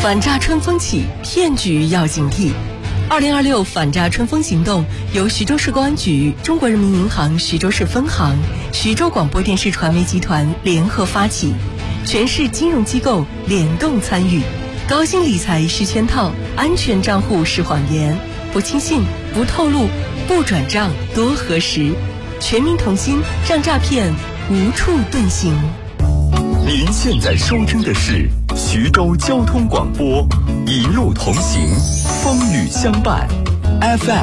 反诈春风起，骗局要警惕。2026反诈春风行动由徐州市公安局、中国人民银行徐州市分行、徐州广播电视传媒集团联合发起，全市金融机构联动参与。高薪理财是圈套，安全账户是谎言，不轻信，不透露，不转账，多核实。全民同心，让诈骗无处遁形。 您现在收听的是徐州交通广播，一路同行，风雨相伴 ，FM